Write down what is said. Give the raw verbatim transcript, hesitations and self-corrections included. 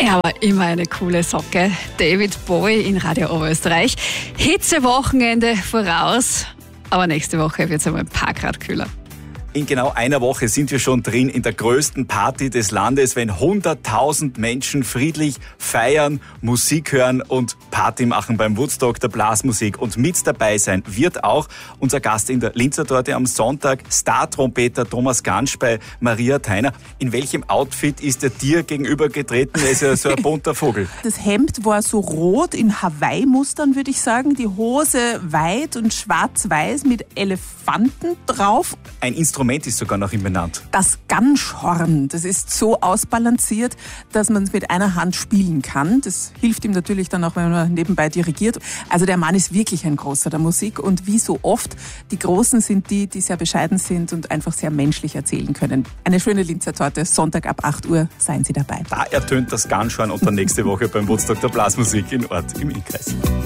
aber immer eine coole Socke. David Bowie in Radio Oberösterreich. Hitzewochenende voraus, aber nächste Woche wird es einmal ein paar Grad kühler. In genau einer Woche sind wir schon drin in der größten Party des Landes, wenn hunderttausend Menschen friedlich feiern, Musik hören und Party machen beim Woodstock der Blasmusik. Und mit dabei sein wird auch unser Gast in der Linzer Torte am Sonntag, Star-Trompeter Thomas Gansch bei Maria Theiner. In welchem Outfit ist er dir gegenübergetreten? Er ist ja so ein bunter Vogel. Das Hemd war so rot in Hawaii-Mustern, würde ich sagen. Die Hose weit und schwarz-weiß mit Elefanten drauf. Ein Instrument ist sogar noch ihm benannt. Das Ganschhorn, das ist so ausbalanciert, dass man es mit einer Hand spielen kann. Das hilft ihm natürlich dann auch, wenn man nebenbei dirigiert. Also der Mann ist wirklich ein Großer der Musik und wie so oft, die Großen sind die, die sehr bescheiden sind und einfach sehr menschlich erzählen können. Eine schöne Linzer Torte, Sonntag ab acht Uhr, seien Sie dabei. Da ertönt das Ganschhorn und dann nächste Woche beim Woodstock der Blasmusik in Ort im Innkreis.